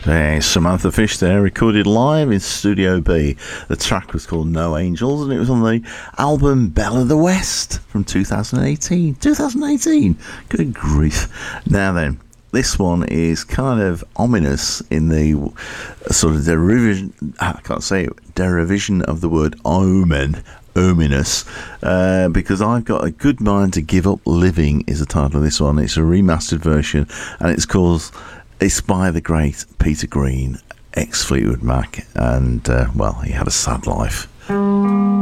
There's Samantha Fish there, recorded live in Studio B. The track was called No Angels, and it was on the album Belle of the West from 2018. 2018! Good grief. Now then, this one is kind of ominous in the sort of derivation, I can't say it, derivation of the word omen. Ominous, because I've got a good mind to give up living is the title of this one. It's a remastered version, and it's by the great Peter Green, ex Fleetwood Mac, and well, he had a sad life.